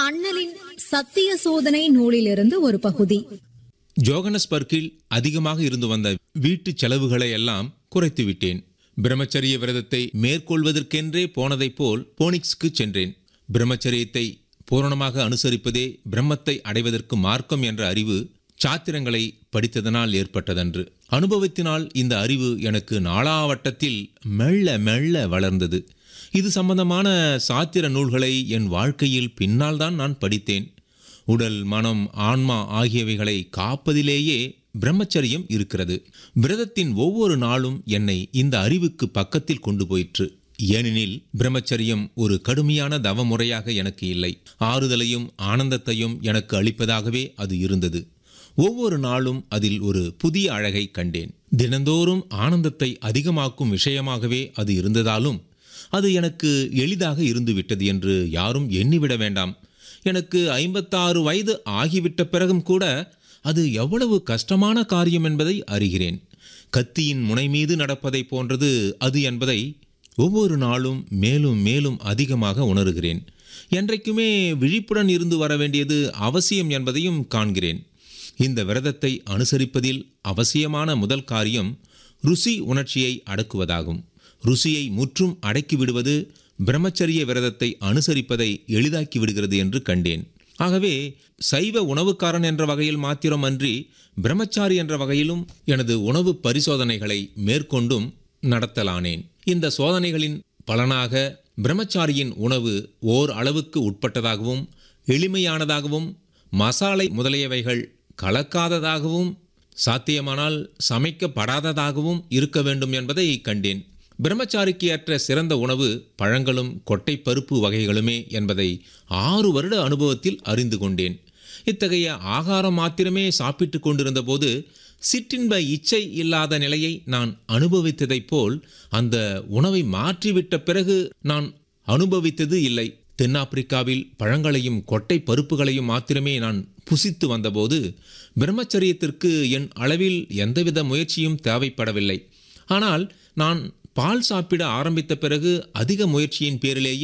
அண்ணலின் சத்திய சோதனை நூலிலிருந்து ஒரு பகுதி. ஜோகன்னஸ்பர்க்கில் அதிகமாக இருந்து வந்த வீட்டு செலவுகளை எல்லாம் குறைத்து விட்டேன். பிரம்மச்சரிய விரதத்தை மேற்கொள்வதற்கென்றே போனதைப் போல் போனிக்ஸ்க்கு சென்றேன். பிரம்மச்சரியத்தை பூரணமாக அனுசரிப்பதே பிரம்மத்தை அடைவதற்கு மார்க்கம் என்ற அறிவு சாத்திரங்களை படித்ததனால் ஏற்பட்டதன்று. அனுபவத்தினால் இந்த அறிவு எனக்கு நாளாவட்டத்தில் மெல்ல மெல்ல வளர்ந்தது. இது சம்பந்தமான சாத்திர நூல்களை என் வாழ்க்கையில் பின்னால் தான் நான் படித்தேன். உடல், மனம், ஆன்மா ஆகியவைகளை காப்பதிலேயே பிரம்மச்சரியம் இருக்கிறது. விரதத்தின் ஒவ்வொரு நாளும் என்னை இந்த அறிவுக்கு பக்கத்தில் கொண்டு போயிற்று. ஏனெனில் பிரம்மச்சரியம் ஒரு கடுமையான தவமுறையாக எனக்கு இல்லை. ஆறுதலையும் ஆனந்தத்தையும் எனக்கு அளிப்பதாகவே அது இருந்தது. ஒவ்வொரு நாளும் அதில் ஒரு புதிய அழகை கண்டேன். தினந்தோறும் ஆனந்தத்தை அதிகமாக்கும் விஷயமாகவே அது இருந்ததாலும் அது எனக்கு எளிதாக இருந்துவிட்டது என்று யாரும் எண்ணிவிட வேண்டாம். எனக்கு 56 வயது ஆகிவிட்ட பிறகும் கூட அது எவ்வளவு கஷ்டமான காரியம் என்பதை அறிகிறேன். கத்தியின் முனை மீது நடப்பதை போன்றது அது என்பதை ஒவ்வொரு நாளும் மேலும் மேலும் அதிகமாக உணர்கிறேன். என்றைக்குமே விழிப்புடன் இருந்து வர வேண்டியது அவசியம் என்பதையும் காண்கிறேன். இந்த விரதத்தை அனுசரிப்பதில் அவசியமான முதல் காரியம் ருசி உணர்ச்சியை அடக்குவதாகும். ருசியை முற்றும் அடக்கிவிடுவது பிரம்மச்சரிய விரதத்தை அனுசரிப்பதை எளிதாக்கி விடுகிறது என்று கண்டேன். ஆகவே சைவ உணவுக்காரன் என்ற வகையில் மாத்திரமன்றி பிரம்மச்சாரி என்ற வகையிலும் எனது உணவு பரிசோதனைகளை மேற்கொண்டும் நடத்தலானேன். இந்த சோதனைகளின் பலனாக பிரம்மச்சாரியின் உணவு ஓர் அளவுக்கு உட்பட்டதாகவும் எளிமையானதாகவும் மசாலை முதலியவைகள் கலக்காததாகவும் சாத்தியமானால் சமைக்கப்படாததாகவும் இருக்க வேண்டும் என்பதை கண்டேன். பிரம்மச்சாரிக்கு ஏற்ற சிறந்த உணவு பழங்களும் கொட்டை பருப்பு வகைகளுமே என்பதை 6 வருட அனுபவத்தில் அறிந்து கொண்டேன். இத்தகைய ஆகாரம் மாத்திரமே சாப்பிட்டு கொண்டிருந்த போது சிற்றின்ப இச்சை இல்லாத நிலையை நான் அனுபவித்ததைப் போல் அந்த உணவை மாற்றிவிட்ட பிறகு நான் அனுபவித்தது இல்லை. தென்னாப்பிரிக்காவில் பழங்களையும் கொட்டை பருப்புகளையும் மாத்திரமே நான் புசித்து வந்தபோது பிரம்மச்சரியத்திற்கு என் அளவில் எந்தவித முயற்சியும் தேவைப்படவில்லை. ஆனால் நான் பால் சாப்பிட ஆரம்பித்த பிறகு அதிக முயற்சியின் பேரிலேயே